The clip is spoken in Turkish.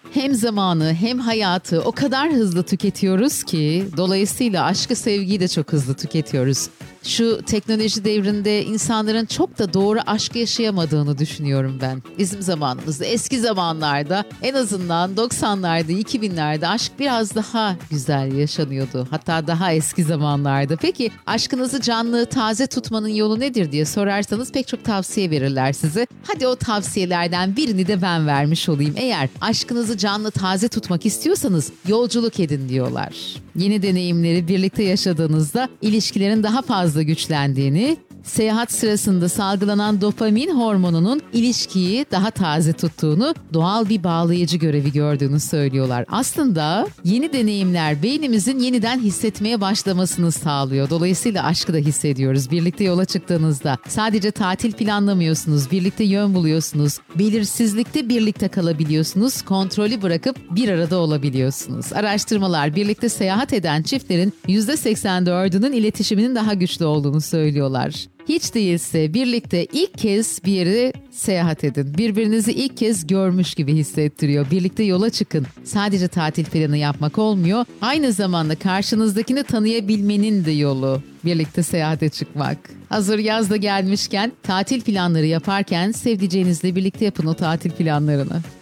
Hem zamanı hem hayatı o kadar hızlı tüketiyoruz ki dolayısıyla aşkı, sevgiyi de çok hızlı tüketiyoruz. Şu teknoloji devrinde insanların çok da doğru aşk yaşayamadığını düşünüyorum ben. Bizim zamanımızda, eski zamanlarda, en azından 90'larda, 2000'lerde aşk biraz daha güzel yaşanıyordu. Hatta daha eski zamanlarda. Peki aşkınızı canlı, taze tutmanın yolu nedir diye sorarsanız pek çok tavsiye verirler size. Hadi o tavsiyelerden birini de ben vermiş olayım. Eğer aşkınızı canlı, taze tutmak istiyorsanız yolculuk edin diyorlar. Yeni deneyimleri birlikte yaşadığınızda ilişkilerin daha fazla güçlendiğini, seyahat sırasında salgılanan dopamin hormonunun ilişkiyi daha taze tuttuğunu, doğal bir bağlayıcı görevi gördüğünü söylüyorlar. Aslında yeni deneyimler beynimizin yeniden hissetmeye başlamasını sağlıyor. Dolayısıyla aşkı da hissediyoruz. Birlikte yola çıktığınızda sadece tatil planlamıyorsunuz, birlikte yön buluyorsunuz, belirsizlikte birlikte kalabiliyorsunuz, kontrolü bırakıp bir arada olabiliyorsunuz. Araştırmalar birlikte seyahat eden çiftlerin %84'ünün iletişiminin daha güçlü olduğunu söylüyorlar. Hiç değilse birlikte ilk kez bir yere seyahat edin. Birbirinizi ilk kez görmüş gibi hissettiriyor. Birlikte yola çıkın. Sadece tatil planı yapmak olmuyor. Aynı zamanda karşınızdakini tanıyabilmenin de yolu birlikte seyahate çıkmak. Hazır yaz da gelmişken tatil planları yaparken sevdiceğinizle birlikte yapın o tatil planlarını.